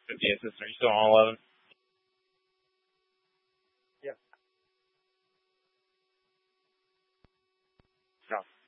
50 assists. Are you still on 11? Yeah. No.